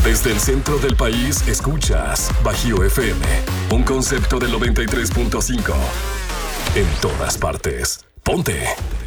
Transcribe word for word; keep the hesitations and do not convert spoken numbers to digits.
Desde el centro del país escuchas Bajío F M, un concepto del noventa y tres punto cinco. En todas partes. Ponte